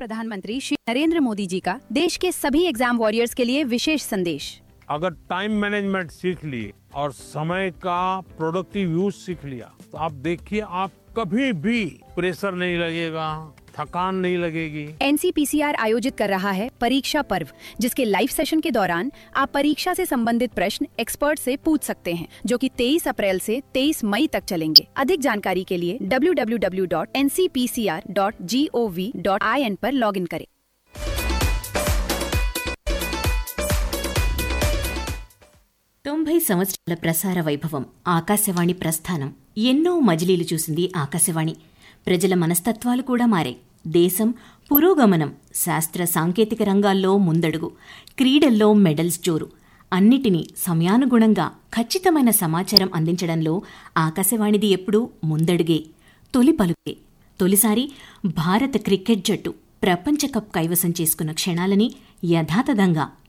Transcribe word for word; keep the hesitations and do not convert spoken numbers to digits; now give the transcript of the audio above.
प्रधानमंत्री श्री नरेंद्र मोदी जी का देश के सभी एग्जाम वॉरियर्स के लिए विशेष संदेश। अगर टाइम मैनेजमेंट सीख लिए और समय का प्रोडक्टिव यूज सीख लिया तो आप देखिए, आप कभी भी प्रेशर नहीं लगेगा, थकान नहीं लगेगी। एनसीपीसीआर आयोजित कर रहा है परीक्षा पर्व, जिसके लाइव सेशन के दौरान आप परीक्षा से संबंधित प्रश्न एक्सपर्ट से पूछ सकते हैं, जो कि तेईस अप्रैल से तेईस मई तक चलेंगे। अधिक जानकारी के लिए W W W dot N C P C R dot G O V dot I N पर लॉगिन करें। తొంభై సంవత్సరాల ప్రసార వైభవం ఆకాశవాణి ప్రస్థానం. ఎన్నో మజిలీలు చూసింది ఆకాశవాణి. ప్రజల మనస్తత్వాలు కూడా మారాయి. దేశం పురోగమనం, శాస్త్ర సాంకేతిక రంగాల్లో ముందడుగు, క్రీడల్లో మెడల్స్ జోరు, అన్నిటినీ సమయానుగుణంగా ఖచ్చితమైన సమాచారం అందించడంలో ఆకాశవాణిది ఎప్పుడూ ముందడుగే, తొలి పలుకే. తొలిసారి భారత క్రికెట్ జట్టు ప్రపంచ కప్ కైవసం చేసుకున్న క్షణాలని యథాతథంగా